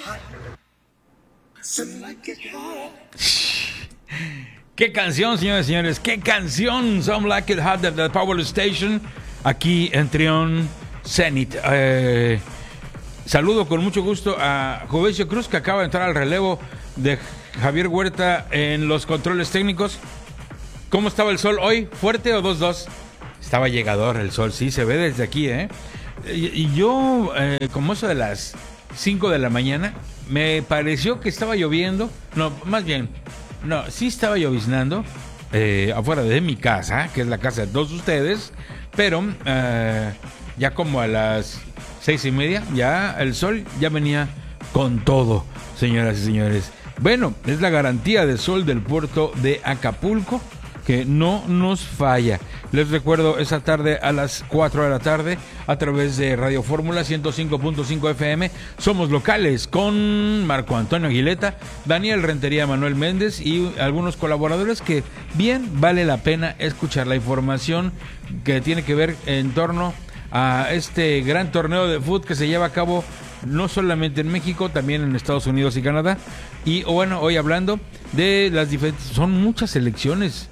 Qué canción, señores y señores, qué canción. Some Like It Hot de The Power Station, aquí en Trión Zenith. Saludo con mucho gusto a Jovencio Cruz, que acaba de entrar al relevo de Javier Huerta en los controles técnicos. ¿Cómo estaba el sol hoy? ¿Fuerte o 2-2? Estaba llegador el sol, sí, se ve desde aquí, ¿eh? Y yo, como eso de las 5 de la mañana, me pareció que estaba lloviendo. No, más bien, no, sí estaba lloviznando afuera de mi casa, que es la casa de todos ustedes, pero ya como a las 6:30, ya el sol ya venía con todo, señoras y señores. Bueno, es la garantía de sol del puerto de Acapulco, que no nos falla. Les recuerdo, esa tarde a las 4 de la tarde, a través de Radio Fórmula 105.5 FM, somos locales con Marco Antonio Aguileta, Daniel Rentería, Manuel Méndez y algunos colaboradores que bien vale la pena escuchar la información que tiene que ver en torno a este gran torneo de fútbol que se lleva a cabo no solamente en México, también en Estados Unidos y Canadá. Y bueno, hoy hablando de las diferentes, son muchas selecciones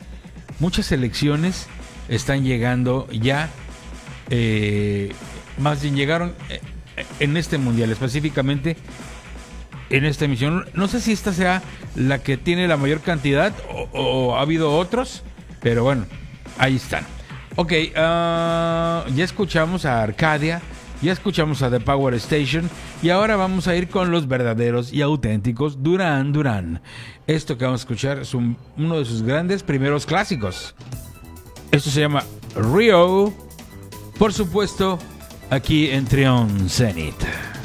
están llegando ya, más bien llegaron en este mundial, específicamente en esta emisión. No sé si esta sea la que tiene la mayor cantidad o ha habido otros, pero bueno, ahí están. Ok, ya escuchamos a Arcadia, ya escuchamos a The Power Station y ahora vamos a ir con los verdaderos y auténticos Duran Duran. Esto que vamos a escuchar es uno de sus grandes primeros clásicos. Esto se llama Rio, por supuesto, aquí en Trión Zenith.